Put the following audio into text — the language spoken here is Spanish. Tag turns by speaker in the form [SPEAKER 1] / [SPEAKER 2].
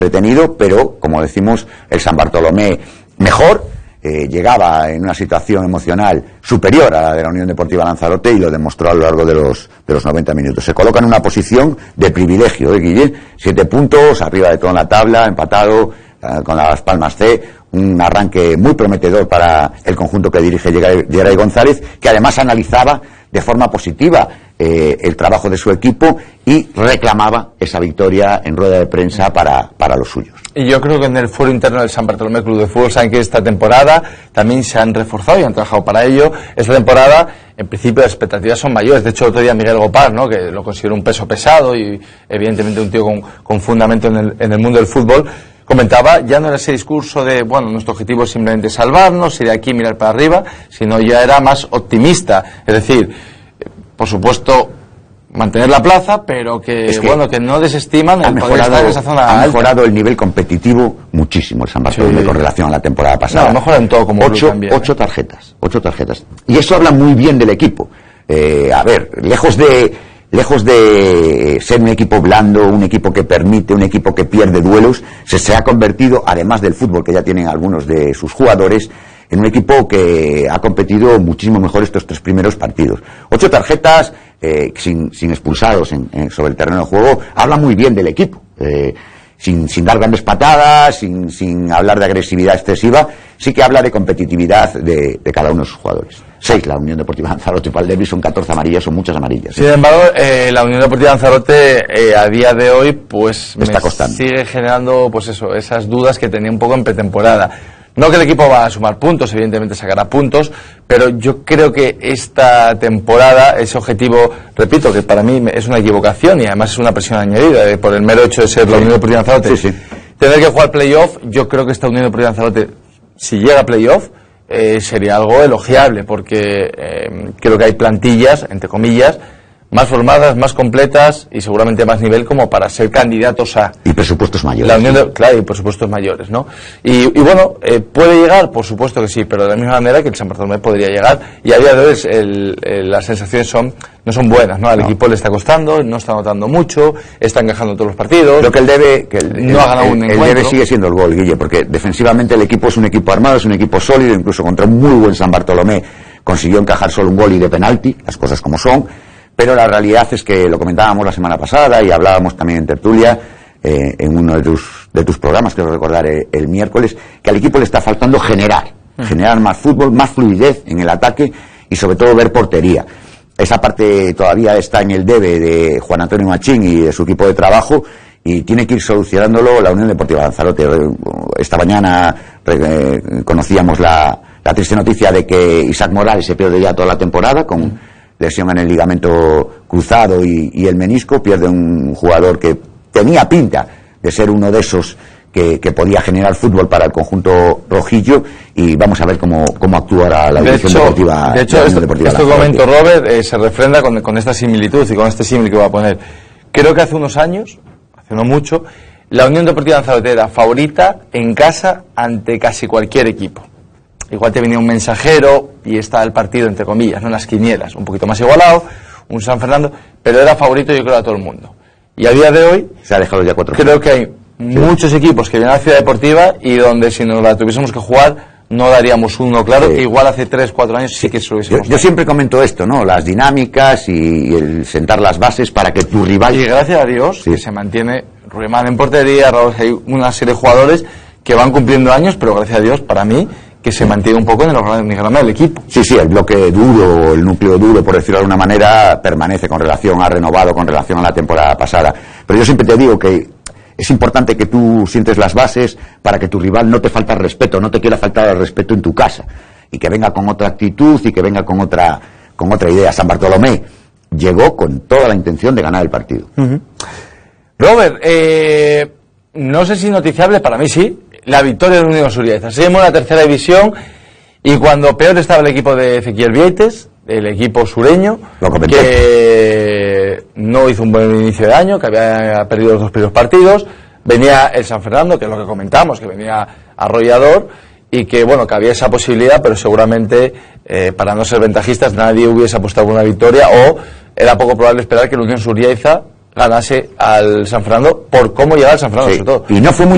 [SPEAKER 1] entretenido, pero, como decimos, el San Bartolomé mejor, llegaba en una situación emocional superior a la de la Unión Deportiva Lanzarote y lo demostró a lo largo de los 90 minutos. Se coloca en una posición de privilegio, Guillén, 7 puntos, arriba de todo en la tabla, empatado con Las Palmas C, un arranque muy prometedor para el conjunto que dirige Geray González, que además analizaba de forma positiva el trabajo de su equipo y reclamaba esa victoria en rueda de prensa para los suyos.
[SPEAKER 2] Y yo creo que en el foro interno del San Bartolomé Club de Fútbol saben que esta temporada también se han reforzado y han trabajado para ello. Esta temporada, en principio, las expectativas son mayores. De hecho, el otro día Miguel Gopar, ¿no?, que lo considero un peso pesado y evidentemente un tío con fundamento en el mundo del fútbol, comentaba, ya no era ese discurso de, bueno, nuestro objetivo es simplemente salvarnos, ir aquí, mirar para arriba, sino ya era más optimista. Es decir, por supuesto, mantener la plaza, pero que no desestiman el poder estar en esa zona alta.
[SPEAKER 1] Ha mejorado el nivel competitivo muchísimo el San Bartolomé con relación a la temporada pasada.
[SPEAKER 2] No, mejora en todo como club también.
[SPEAKER 1] 8 tarjetas. Y eso habla muy bien del equipo. A ver, lejos de ser un equipo blando, un equipo que permite, un equipo que pierde duelos, se ha convertido, además del fútbol que ya tienen algunos de sus jugadores, en un equipo que ha competido muchísimo mejor estos 3 primeros partidos. 8 tarjetas sin expulsados sobre el terreno de juego, habla muy bien del equipo. Sin dar grandes patadas, sin hablar de agresividad excesiva, sí que habla de competitividad de cada uno de sus jugadores. 6 la Unión Deportiva Lanzarote, para el derbi son 14 amarillas, son muchas amarillas.
[SPEAKER 2] Sin embargo, la Unión Deportiva Lanzarote a día de hoy pues
[SPEAKER 1] me está costando.
[SPEAKER 2] Sigue generando pues eso, esas dudas que tenía un poco en pretemporada. No que el equipo va a sumar puntos, evidentemente sacará puntos, pero yo creo que esta temporada, ese objetivo, repito, que para mí es una equivocación y además es una presión añadida por el mero hecho de ser la Unión Deportiva Lanzarote. Tener que jugar playoff, yo creo que esta Unión Deportiva Lanzarote, si llega a playoff, sería algo elogiable, porque creo que hay plantillas, entre comillas, más formadas, más completas y seguramente más nivel como para ser candidatos a...
[SPEAKER 1] Y presupuestos mayores.
[SPEAKER 2] La Unión claro, y presupuestos mayores, ¿no? Y bueno, ¿puede llegar? Por supuesto que sí, pero de la misma manera que el San Bartolomé podría llegar, y a día de hoy las sensaciones no son buenas, ¿no? Al equipo le está costando, no está anotando mucho, está encajando todos los partidos.
[SPEAKER 1] Creo que
[SPEAKER 2] no ha ganado un encuentro.
[SPEAKER 1] El debe sigue siendo el gol, Guille, porque defensivamente el equipo es un equipo armado, es un equipo sólido, incluso contra un muy buen San Bartolomé consiguió encajar solo un gol y de penalti, las cosas como son. Pero la realidad es que lo comentábamos la semana pasada y hablábamos también en tertulia, en uno de tus programas, quiero recordar, el miércoles, que al equipo le está faltando generar más fútbol, más fluidez en el ataque y sobre todo ver portería. Esa parte todavía está en el debe de Juan Antonio Machín y de su equipo de trabajo y tiene que ir solucionándolo la Unión Deportiva Lanzarote. Esta mañana conocíamos la triste noticia de que Isaac Morales se pierde ya toda la temporada con lesión en el ligamento cruzado y el menisco. Pierde un jugador que tenía pinta de ser uno de esos que podía generar fútbol para el conjunto rojillo, y vamos a ver cómo actuará la División Deportiva.
[SPEAKER 2] De hecho, esto que comento, Robert, se refrenda con esta similitud y con este símil que voy a poner. Creo que hace unos años, hace no mucho, la Unión Deportiva Lanzarote era favorita en casa ante casi cualquier equipo. Igual te venía un Mensajero y está el partido, entre comillas, no en las quinielas, un poquito más igualado, un San Fernando, pero era favorito yo creo a todo el mundo. Y a día de hoy
[SPEAKER 1] se ha dejado ya 4.
[SPEAKER 2] Creo que hay muchos equipos que vienen a la Ciudad Deportiva y donde si nos la tuviésemos que jugar no daríamos uno claro, que igual hace 3-4 años sí que se lo hubiésemos.
[SPEAKER 1] Yo siempre comento esto, ¿no? Las dinámicas y el sentar las bases para que tu rival...
[SPEAKER 2] Y gracias a Dios que se mantiene Ruemán en portería, hay una serie de jugadores que van cumpliendo años, pero gracias a Dios, para mí, que se mantiene un poco en el organigrama del equipo.
[SPEAKER 1] Sí, el bloque duro, el núcleo duro, por decirlo de alguna manera, permanece ha renovado con relación a la temporada pasada. Pero yo siempre te digo que es importante que tú sientes las bases para que tu rival no te falte el respeto, no te quiera faltar el respeto en tu casa, y que venga con otra actitud y que venga con otra idea. San Bartolomé llegó con toda la intención de ganar el partido.
[SPEAKER 2] Robert, no sé si noticiable, para mí sí, la victoria de Unión Suriaiza. Seguimos en la 3ª división y cuando peor estaba el equipo de Ezequiel Vieites, el equipo sureño, que no hizo un buen inicio de año, que había perdido los 2 primeros partidos, venía el San Fernando, que es lo que comentamos, que venía arrollador y que bueno, que había esa posibilidad, pero seguramente para no ser ventajistas nadie hubiese apostado por una victoria, o era poco probable esperar que la Unión Suriaiza ganase al San Fernando por cómo llegaba el San Fernando, sobre todo.
[SPEAKER 1] Y no fue muy